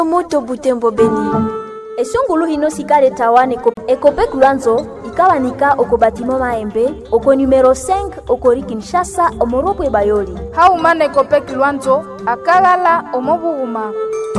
Moto Butembo Beni. Esungulu hino sikale tawane ekope kulanzo ikawanika oko batimo maembe oko numero 5 oko Kinshasa omoropwe bayoli. Haumane ekope kulanzo akalala omobuhuma.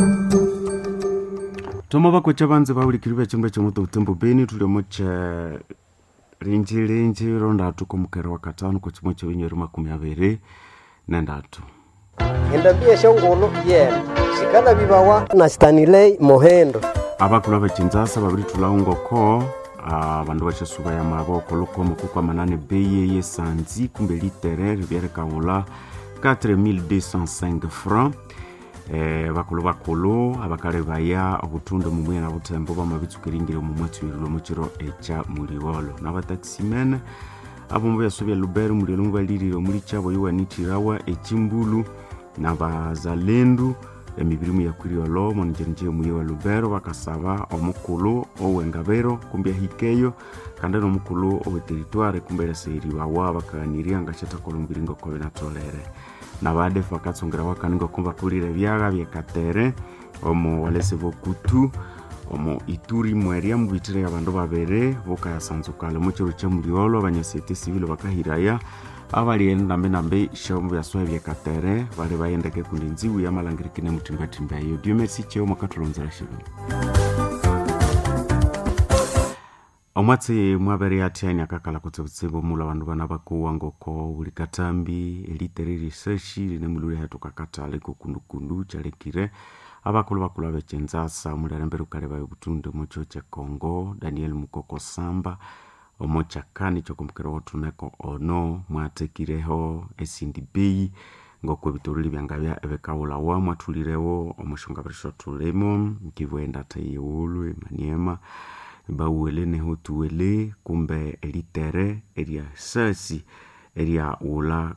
Toma bako chabanze bawulikiribe chimbe chomoto Butembo Beni tulimo cha rinji ronda tuko mukera wa katano ko chimo cyo binyoro 20 nandatu. Endabia shongolo sikana bibawa na Stanley Mohendo. Abakula bachinzasa babiri tulaungo ko abandu bachasuba ya maboko lokomo kuko manane beye yesanzi kumbe literaire byereka wola 4205 francs. Bakulu abakale baya obutunde mumwe na butembo bamabitsukiringire mu mwatwirilo mu kiro echa muliwolo n'abataximene abombe yasobya Lubero muri lungu liriro muri chabo yiwanitirawa echimbulu n'abazalendu emibirimu yakwiriolo monjenje muye wa Lubero bakasaba omukulu owengabero kumbya hikeyo kandi nomukulu owe territoire kumbera seriwa wa bakaniria ngachata kolumbiringo ko benatolere nabade fakatsongira wakaningo kumba kulire byaga byekatere omo walese bokutu omo Ituri mweria mbitire abandu babere bokayasanzukala mu kiro cya muriolo abanyasete civil bakahiraya abalienda nambe shombo ya swabye katere bale bayendeke kundinziwu ya malangirikine mutimbatimba yo Dieu merci cyo makatulonzera shibi omwatsi mwabere yatya akakala kutsebo mula bandu bana bakuwa ngoko ulikatambi eliteri research ne muluri hatuka katale ko kundukundu chalekire abakulu bakulu abechenza mulirembere ukareba yobutunde mucho cha Kongo Daniel Mukoko Samba omocha kani chokumpukira wotuneko ono mwatekireho SNDB ngoko bituruli byangabya ebekawula wa mwatulirewo omushonga brisho tulemo kivwenda tayewulu Emaniema bawele ne hotuwele kumbe elitere eria sasi eria ula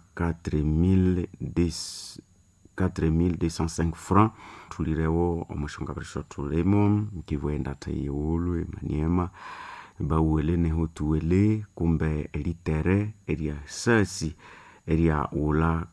4205 francs tulirewo omushonga brisho tulemo kivwenda tayewulu Emaniema bawele ne hotuwele kumbe elitere eria sasi eria ula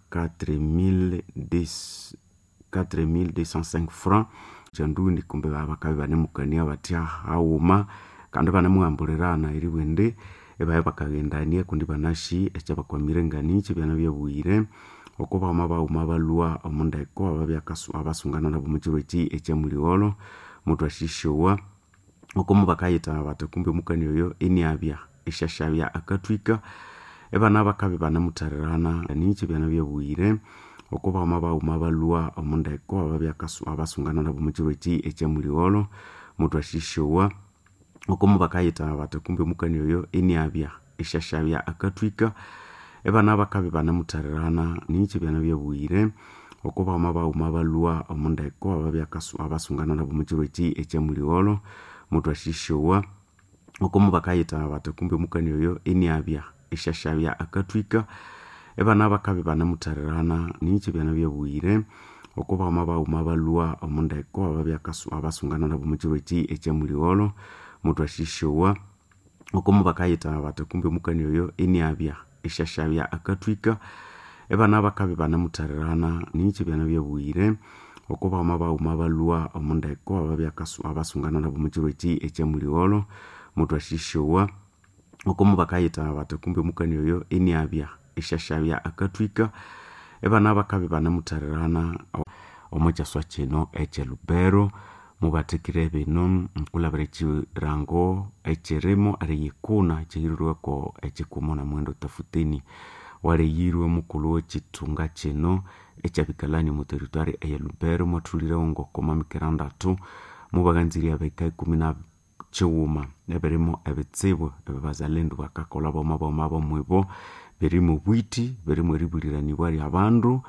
4205 francs jandundi kumbe babakabe banemukania batya hauma kandi banemuamburirana iri wende ebaye bakagendania kundi banashi echaba kwa mirengani chibyana byabuire okoba mabauma balua omundeko ababyakasu abasungana nabo mukiro eki echamuliolo mutu ashishowa okomo bakayita batakumbe mukani yoyo eniabya eshashabya akatwika ebana bakabe banamutarirana nichi byana byabuire okoba mabauma balua omundeko ababyakasu abasungana nabo mukiro eki echamuliolo mutu ashishowa okomo bakayita batakumbe mukani yoyo eniabya eshashabya akatwika ebana bakabe banamutarirana nichi byana byabuire okoba mabauma balua omundeko ababyakasu abasungana nabo mukiro eki echamuliolo mutu ashishowa okomo bakayita batakumbe mukani yoyo eniabya eshashabya akatwika ebana bakabe banamutarirana nichi byana byabuire okoba mabauma balua omundeko ababyakasu abasungana nabo mukiro eki echamuliolo mutu ashishowa okomo bakayita batakumbe mukani yoyo eniabya eshashabya akatwika ebana bakabe banamutarirana nichi byana byabuire okoba mabauma balua omundeko ababyakasu abasungana nabo mukiro eki echamuliolo mutu ashishowa okomo bakayita batakumbe mukani yoyo eniabya eshashabya akatwika ebana bakabe banamutarirana omujaswa kino eche Lubero mubatekire bino nkulabire chirango echeremo ari yikuna chirirweko echikumona mwendo tafuteni wale yirwe mukulu chitunga kino echabikalani mu territoire ya Lubero mwatulire ngoko mamikiranda tu mubaganziri abeka 10 chuma neberemo ebitsebo ebazalendu bakakola bomabo mwibo berimo bwiti berimo ribulirani bari abandu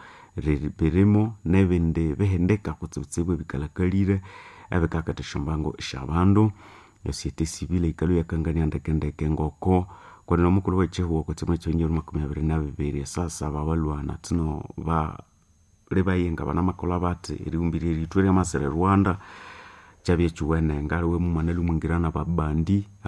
berimo nebende behendeka kutsitsebo bikalakalire abekakateshombango shabandu yosiyete civile ikalu yakangania ndekendeke ngoko kwa nomukulu wecheho kutsema chonyero 22 sasa babalwana tino ba lebayenga bana makola bate iriumbire ritwere masere Rwanda chabye chuwene ngaliwe mu manelu mwingirana babandi